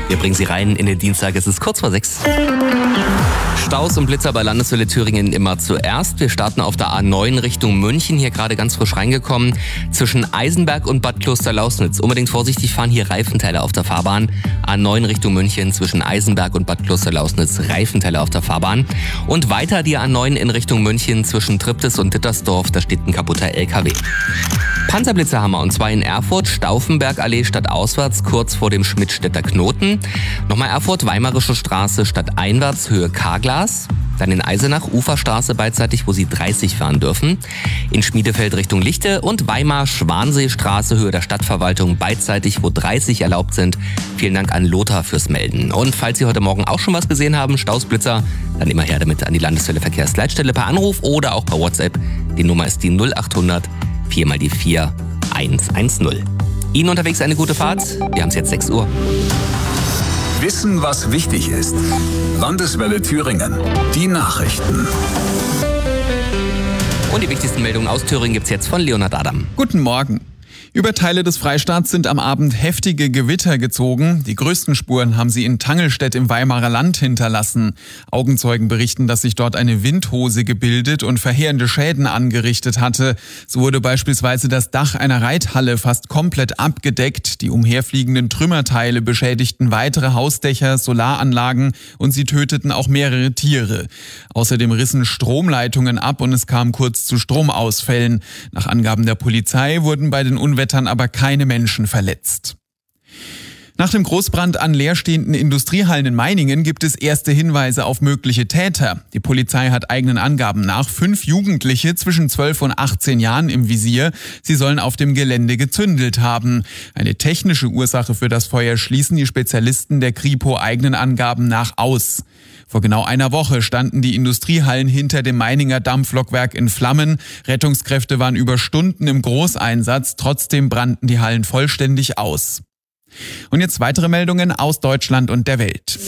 Wir bringen Sie rein in den Dienstag, es ist kurz vor 6. Staus und Blitzer bei Landeswelle Thüringen immer zuerst. Wir starten auf der A9 Richtung München, hier gerade ganz frisch reingekommen. Zwischen Eisenberg und Bad Klosterlausnitz. Unbedingt vorsichtig fahren, hier Reifenteile auf der Fahrbahn. A9 Richtung München, zwischen Eisenberg und Bad Klosterlausnitz, Reifenteile auf der Fahrbahn. Und weiter die A9 in Richtung München, zwischen Triptis und Dittersdorf, da steht ein kaputter LKW. Panzerblitzerhammer, und zwar in Erfurt, Stauffenbergallee stadtauswärts, kurz vor dem Schmidtstädter Knoten. Nochmal Erfurt, Weimarische Straße stadteinwärts, Höhe Karglas. Dann in Eisenach, Uferstraße beidseitig, wo Sie 30 fahren dürfen. In Schmiedefeld Richtung Lichte und Weimar, Schwanseestraße, Höhe der Stadtverwaltung beidseitig, wo 30 erlaubt sind. Vielen Dank an Lothar fürs Melden. Und falls Sie heute Morgen auch schon was gesehen haben, Stausblitzer, dann immer her damit an die Landeswelle Verkehrsleitstelle per Anruf oder auch per WhatsApp. Die Nummer ist die 0800 4 mal die 4 110. Ihnen unterwegs eine gute Fahrt. Wir haben es jetzt 6 Uhr. Wissen, was wichtig ist. Landeswelle Thüringen. Die Nachrichten. Und die wichtigsten Meldungen aus Thüringen gibt's jetzt von Leonhard Adam. Guten Morgen. Über Teile des Freistaats sind am Abend heftige Gewitter gezogen. Die größten Spuren haben sie in Tangelstedt im Weimarer Land hinterlassen. Augenzeugen berichten, dass sich dort eine Windhose gebildet und verheerende Schäden angerichtet hatte. So wurde beispielsweise das Dach einer Reithalle fast komplett abgedeckt. Die umherfliegenden Trümmerteile beschädigten weitere Hausdächer, Solaranlagen und sie töteten auch mehrere Tiere. Außerdem rissen Stromleitungen ab und es kam kurz zu Stromausfällen. Nach Angaben der Polizei wurden bei den Unwettern aber keine Menschen verletzt. Nach dem Großbrand an leerstehenden Industriehallen in Meiningen gibt es erste Hinweise auf mögliche Täter. Die Polizei hat eigenen Angaben nach 5 Jugendliche zwischen 12 und 18 Jahren im Visier. Sie sollen auf dem Gelände gezündelt haben. Eine technische Ursache für das Feuer schließen die Spezialisten der Kripo eigenen Angaben nach aus. Vor genau einer Woche standen die Industriehallen hinter dem Meininger Dampflokwerk in Flammen. Rettungskräfte waren über Stunden im Großeinsatz. Trotzdem brannten die Hallen vollständig aus. Und jetzt weitere Meldungen aus Deutschland und der Welt.